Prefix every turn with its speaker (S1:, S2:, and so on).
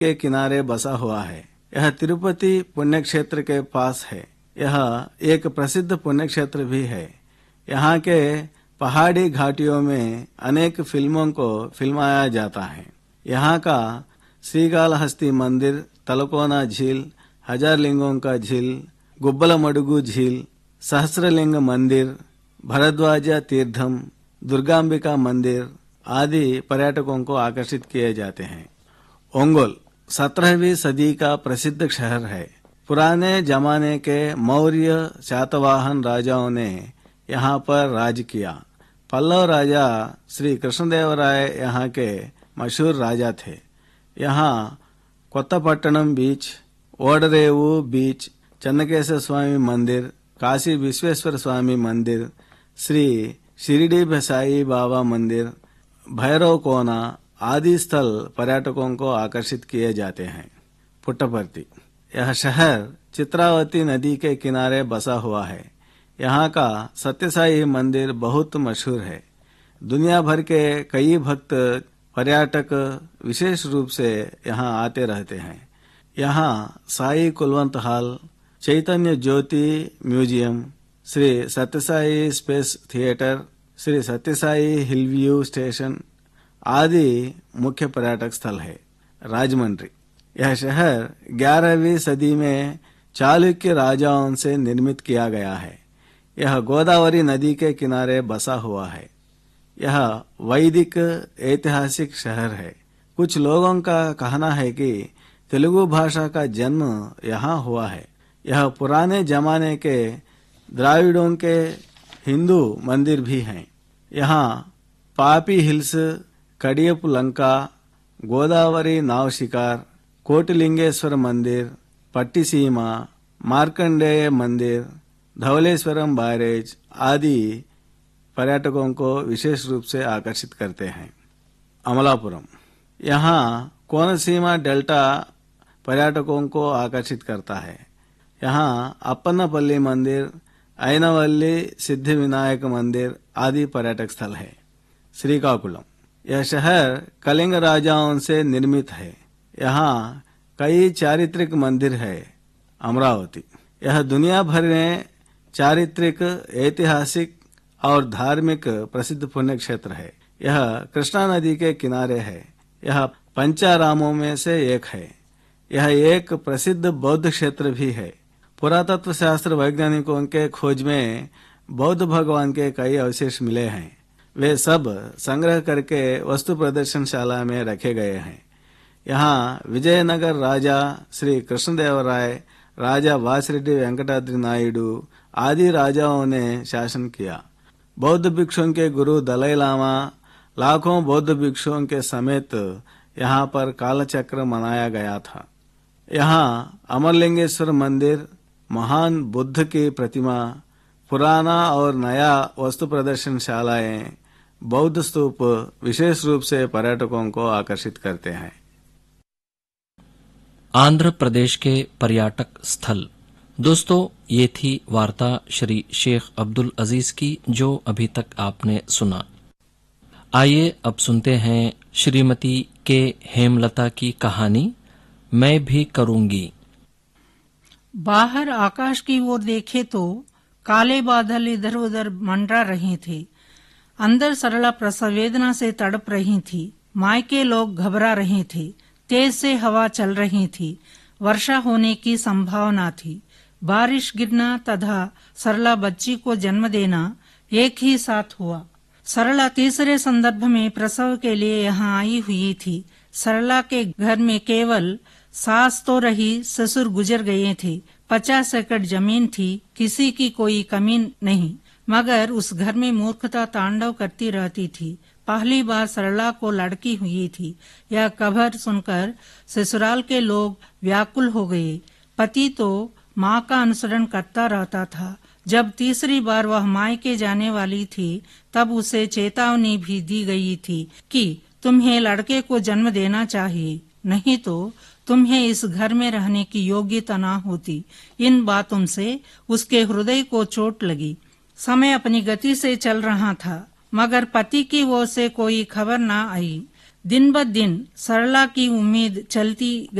S1: के किनारे बसा हुआ है। यह तिरुपति पुण्य क्षेत्र के पास है। यह एक प्रसिद्ध पुण्य क्षेत्र भी है। यहाँ के पहाड़ी घाटियों में अनेक फिल्मों को फिल्माया जाता है। यहाँ का श्रीकालहस्ती मंदिर, तलकोना झील, हजार लिंगों का झील, गुब्बलमडुगु झील, सहस्रलिंग मंदिर, भरद्वाज तीर्थम, दुर्गांबिका मंदिर आदि पर्यटकों को आकर्षित किए जाते हैं। ओंगोल 17वीं सदी का प्रसिद्ध शहर है। पुराने जमाने के मौर्य शातवाहन राजाओं ने यहाँ पर राज किया। पल्लव राजा श्री कृष्णदेवराय यहाँ के मशहूर राजा थे। यहाँ कोत्तपट्टनम बीच, ओडरेवु बीच, चन्नकेश्वर स्वामी मंदिर, काशी विश्वेश्वर स्वामी मंदिर, श्री शिरडी साई बाबा मंदिर, भैरव कोना आदि स्थल पर्यटकों को आकर्षित किए जाते हैं। पुट्टपर्ती, यह शहर चित्रावती नदी के किनारे बसा हुआ है। यहाँ का सत्यसाई मंदिर बहुत मशहूर है। दुनिया भर के कई भक्त पर्यटक विशेष रूप से यहाँ आते रहते हैं। यहाँ साई कुलवंत हॉल, चैतन्य ज्योति museum, Shri Sathya Sai space theatre, Shri Sathya Sai Hillview station आदि मुख्य पर्यटक स्थल है। राजमंड्री, यह शहर 11वीं सदी में चालुक्य राजाओं से निर्मित किया गया है। यह गोदावरी नदी के किनारे बसा हुआ है। यह वैदिक ऐतिहासिक शहर है। कुछ लोगों का कहना है कि तेलुगु भाषा का जन्म यहाँ हुआ है। यह पुराने जमाने के द्राविड़ों के हिंदू मंदिर भी हैं। यहाँ पापी हिल्स, कडियप लंका, गोदावरी नाव शिकार, कोटिलिंगेश्वर मंदिर, पट्टिसीमा, मार्कंडेय मंदिर, धवलेश्वरम बैरेज आदि पर्यटकों को विशेष रूप से आकर्षित करते हैं। अमलापुरम, यहाँ कोनसीमा डेल्टा पर्यटकों को आकर्षित करता है। यहाँ अप्पन्नपल्ली मंदिर, ऐनवल्ली सिद्धि विनायक मंदिर आदि पर्यटक स्थल है। श्रीकाकुलम, यह शहर कलिंग राजाओं से निर्मित है। यहाँ कई चारित्रिक मंदिर है। अमरावती, यह दुनिया भर में चारित्रिक, ऐतिहासिक और धार्मिक प्रसिद्ध पुण्य क्षेत्र है। यह कृष्णा नदी के किनारे है। यह पंचारामों में से एक है। यह एक प्रसिद्ध बौद्ध क्षेत्र भी है। पुरातत्व शास्त्र वैज्ञानिकों के खोज में बौद्ध भगवान के कई अवशेष मिले हैं। वे सब संग्रह करके वस्तु प्रदर्शनशाला में रखे गए हैं। यहाँ विजयनगर राजा श्री कृष्णदेवराय, राजा वासिरेड्डी वेंकटाद्रि नायुडू आदि राजाओं ने शासन किया। बौद्ध भिक्षुओं के गुरु दलाई लामा लाखों बौद्ध भिक्षुओं के समेत यहाँ पर कालचक्र मनाया गया था। यहाँ अमरलिंगेश्वर मंदिर, महान बुद्ध की प्रतिमा, पुराना और नया वस्तु प्रदर्शनशालाएं, बौद्ध स्तूप विशेष रूप से पर्यटकों को आकर्षित करते हैं।
S2: आंध्र प्रदेश के पर्यटक स्थल। दोस्तों, ये थी वार्ता श्री शेख अब्दुल अजीज की, जो अभी तक आपने सुना। आइए अब सुनते हैं श्रीमती के हेमलता की कहानी मैं भी करूंगी।
S3: बाहर आकाश की ओर देखे तो काले बादल इधर उधर मंडरा रहे थे। अंदर सरला प्रसव वेदना से तड़प रही थी। मायके लोग घबरा रहे थे। तेज से हवा चल रही थी। वर्षा होने की संभावना थी। बारिश गिरना तथा सरला बच्ची को जन्म देना एक ही साथ हुआ। सरला तीसरे संदर्भ में प्रसव के लिए यहाँ आई हुई थी। सरला के घर में केवल सास तो रही, ससुर गुजर गए थे। 50 एकड़ जमीन थी, किसी की कोई कमी नहीं, मगर उस घर में मूर्खता तांडव करती रहती थी। पहली बार सरला को लड़की हुई थी। यह खबर सुनकर ससुराल के लोग व्याकुल हो गए। पति तो माँ का अनुसरण करता रहता था। जब तीसरी बार वह मायके जाने वाली थी, तब उसे चेतावनी भी दी गई थी कि तुम्हें लड़के को जन्म देना चाहिए, नहीं तो तुम्हें इस घर में रहने की योग्यता न होती। इन बातों से उसके हृदय को चोट लगी। समय अपनी गति से चल रहा था, मगर पति की ओर से कोई खबर न आई। दिन ब दिन सरला की उम्मीद चलती